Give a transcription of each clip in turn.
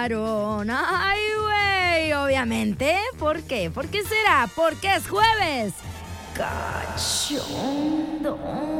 Ay, güey, obviamente. ¿Por qué? ¿Por qué será? Porque es jueves. Cachondo.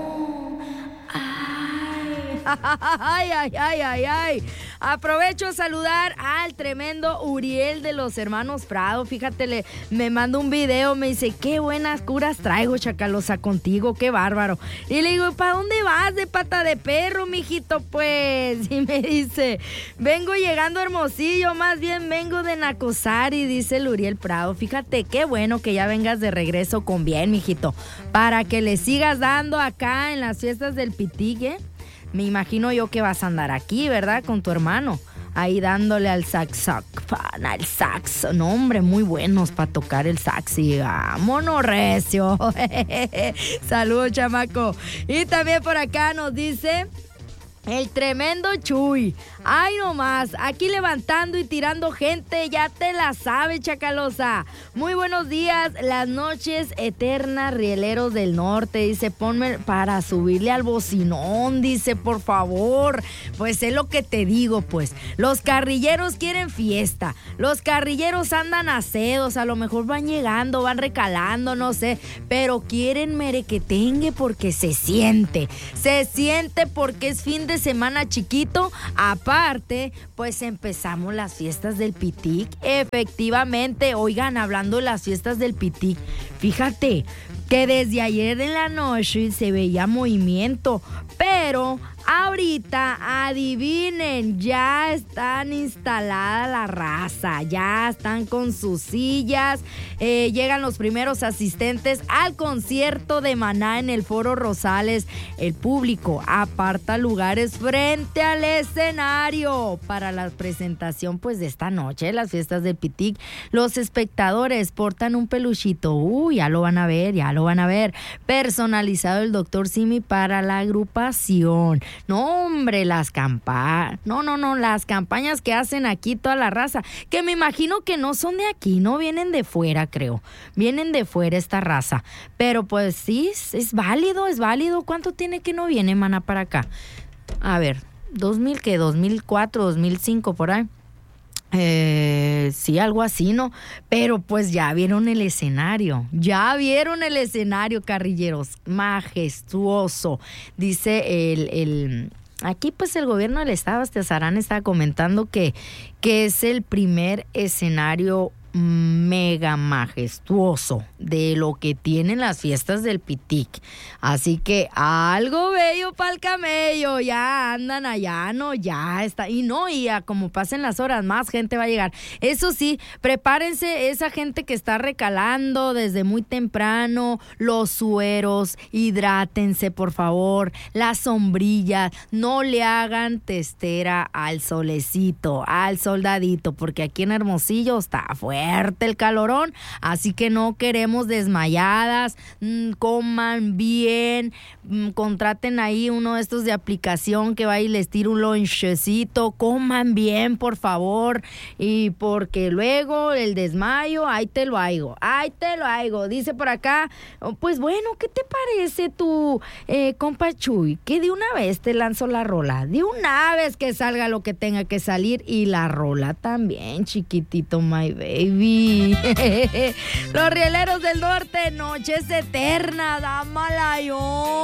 Ay. Aprovecho a saludar al tremendo Uriel de los hermanos Prado. Fíjate, me manda un video, me dice, qué buenas curas traigo, Chacalosa, contigo, qué bárbaro. Y le digo, ¿para dónde vas de pata de perro, mijito? Pues, y me dice, vengo llegando a Hermosillo, más bien vengo de Nacosari, dice el Uriel Prado. Fíjate, qué bueno que ya vengas de regreso con bien, mijito, para que le sigas dando acá en las fiestas del Pitique. Me imagino yo que vas a andar aquí, ¿verdad? Con tu hermano. Ahí dándole al saxo. No, hombre, muy buenos para tocar el sax. Y vámonos recio. Saludos, chamaco. Y también por acá nos dice el tremendo Chuy. Ay, nomás, aquí levantando y tirando gente, ya te la sabes, Chacalosa. Muy buenos días, las noches eternas, rieleros del norte. Dice, ponme para subirle al bocinón, dice, por favor. Pues es lo que te digo, pues. Los carrilleros quieren fiesta. Los carrilleros andan acedos, a lo mejor van llegando, van recalando, no sé. Pero quieren merequetengue porque se siente. Se siente porque es fin de semana chiquito. Aparte, pues empezamos las fiestas del Pitic. Efectivamente, oigan, hablando de las fiestas del Pitic, fíjate que desde ayer en la noche se veía movimiento, pero ahorita, adivinen, ya están instalada la raza, ya están con sus sillas, llegan los primeros asistentes al concierto de Maná en el Foro Rosales. El público aparta lugares frente al escenario para la presentación pues de esta noche, las fiestas del Pitic. Los espectadores portan un peluchito, ya lo van a ver, personalizado el Dr. Simi para la agrupación. No, hombre, las campañas que hacen aquí toda la raza, que me imagino que no son de aquí, no vienen de fuera, creo. Vienen de fuera esta raza. Pero pues sí, es válido. ¿Cuánto tiene que no viene, mana, para acá? A ver, 2004, 2005, por ahí. Sí, algo así, ¿no? Pero pues ya vieron el escenario, carrilleros, majestuoso. Dice aquí pues el gobierno del estado, Azarán, estaba comentando que es el primer escenario mega majestuoso de lo que tienen las fiestas del Pitic. Así que algo bello para el camello. Ya andan allá, ¿no? Ya está. Y ya como pasen las horas, más gente va a llegar. Eso sí, prepárense esa gente que está recalando desde muy temprano, los sueros, hidrátense, por favor, las sombrillas, no le hagan testera al solecito, al soldadito, porque aquí en Hermosillo está fuerte el calorón, así que no queremos desmayadas. Coman bien, contraten ahí uno de estos de aplicación que va y les tira un lonchecito, coman bien, por favor, y porque luego el desmayo, ahí te lo hago. Dice por acá, pues bueno, ¿qué te parece tu compa Chuy? Que de una vez te lanzo la rola, de una vez que salga lo que tenga que salir, y la rola también, chiquitito, my baby. Los rieleros del norte, noches eternas, dámala yo.